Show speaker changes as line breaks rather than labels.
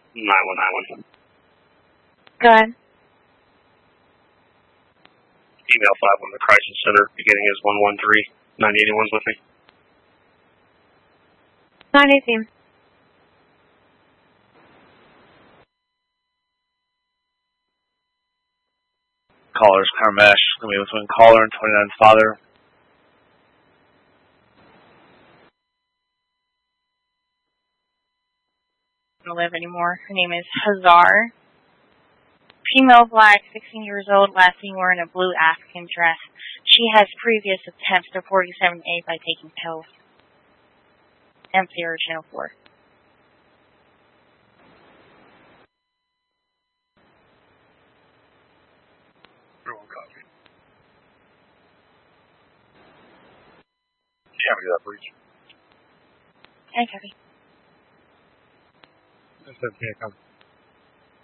9191.
Go ahead.
Email 51 the Crisis Center, beginning is 113. 981's with me.
918.
Caller's Carmesh, going to be between caller and 29's father.
Don't live anymore. Her name is Hazar. Female, black, 16 years old, last seen wearing a blue African dress. She has previous attempts to 47A by taking pills. MC original 4.
Copy. Yeah, we do that, please.
Okay, copy.
That's okay, come.